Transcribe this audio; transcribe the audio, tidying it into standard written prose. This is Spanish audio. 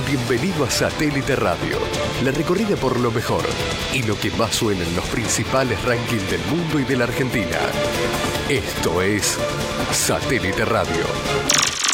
Bienvenido a Satélite Radio, la recorrida por lo mejor y lo que más suena en los principales rankings del mundo y de la Argentina. Esto es Satélite Radio.